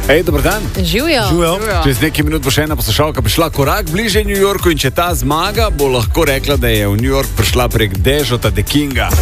Hej, dober dan. Živijo. Čez nekaj minut bo še ena poslušalka prišla korak bliže New Yorku in če ta zmaga, bo lahko rekla, da je v New York prišla prek Dežota The Kinga.